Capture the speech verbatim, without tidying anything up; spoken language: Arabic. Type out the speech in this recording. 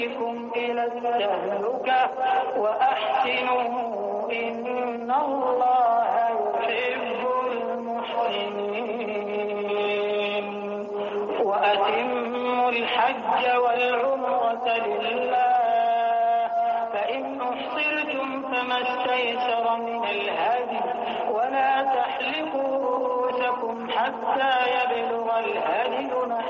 إلى التهلكة وأحسنوا إن الله يحب المحسنين. وأتموا الحج والعمرة لله، فإن أحصرتم فما استيسر من الهدي، ولا تحلقوا رؤوسكم حتى